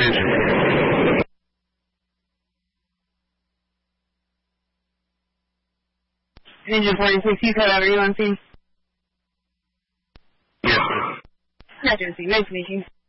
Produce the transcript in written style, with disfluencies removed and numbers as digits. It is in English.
Engine. Engine 46, you cut out. Are you on scene? Yes, sir. Not to see. Nice to meet you.